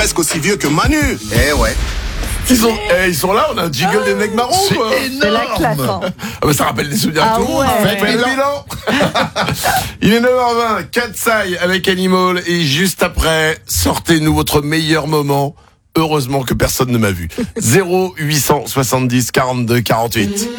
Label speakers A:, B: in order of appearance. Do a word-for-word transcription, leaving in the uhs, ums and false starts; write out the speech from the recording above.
A: presque aussi vieux que Manu. Eh ouais.
B: Ils sont, eh, ils sont là, on a un jingle
C: Ah,
B: des mecs marrons,
D: C'est
B: quoi.
D: énorme.
C: C'est la classe, hein.
B: Ah bah ça rappelle des souvenirs à
C: Ah
B: tout le monde.
C: ouais.
B: Faites le bilan. Il est neuf heures vingt, Katsai avec Animal, et juste après, sortez-nous votre meilleur moment. Heureusement que personne ne m'a vu. zéro huit cent soixante-dix quarante-deux quarante-huit.